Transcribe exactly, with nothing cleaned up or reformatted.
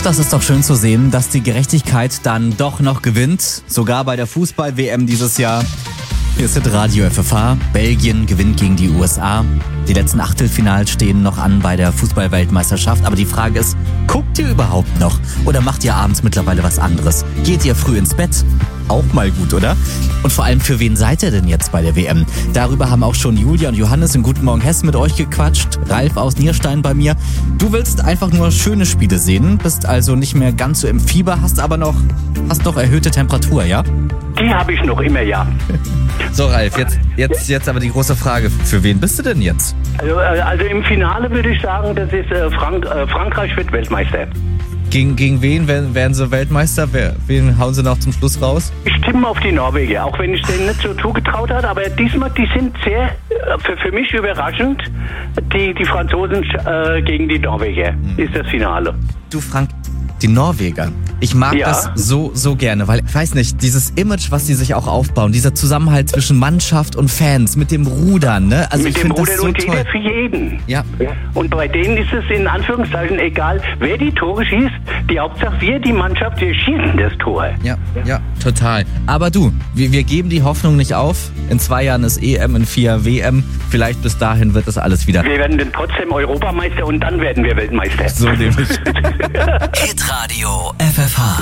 das ist doch schön zu sehen, dass die Gerechtigkeit dann doch noch gewinnt. Sogar bei der Fußball-W M dieses Jahr. Hier ist Radio F F H. Belgien gewinnt gegen die U S A. Die letzten Achtelfinals stehen noch an bei der Fußball-Weltmeisterschaft. Aber die Frage ist, guckt ihr überhaupt noch? Oder macht ihr abends mittlerweile was anderes? Geht ihr früh ins Bett? Auch mal gut, oder? Und vor allem, für wen seid ihr denn jetzt bei der W M? Darüber haben auch schon Julia und Johannes im Guten Morgen Hessen mit euch gequatscht. Ralf aus Nierstein bei mir. Du willst einfach nur schöne Spiele sehen, bist also nicht mehr ganz so im Fieber, hast aber noch, hast noch erhöhte Temperatur, ja? Die habe ich noch immer, ja. So, Ralf, jetzt, jetzt, jetzt aber die große Frage. Für wen bist du denn jetzt? Also, also im Finale würde ich sagen, das ist äh, Frank, äh, Frankreich wird Weltmeister. Gegen, gegen wen werden, werden sie Weltmeister? Wer, wen hauen sie noch zum Schluss raus? Ich tippe auf die Norweger, auch wenn ich denen nicht so zugetraut habe. Aber diesmal, die sind sehr, für, für mich überraschend, die, die Franzosen äh, gegen die Norweger, hm. ist das Finale. Du, Frank, die Norweger. Ich mag ja. das so, so gerne, weil, ich weiß nicht, dieses Image, was die sich auch aufbauen, dieser Zusammenhalt zwischen Mannschaft und Fans, mit dem Rudern, ne? Also mit ich dem Rudern das so und toll. Jeder für jeden. Ja. Und bei denen ist es in Anführungszeichen egal, wer die Tore schießt. Die Hauptsache wir, die Mannschaft, wir schießen das Tor. Ja, ja, total. Aber du, wir, wir geben die Hoffnung nicht auf. In zwei Jahren ist E M, in vier W M. Vielleicht bis dahin wird das alles wieder. Wir werden dann trotzdem Europameister und dann werden wir Weltmeister. So nämlich. Hitradio F F H.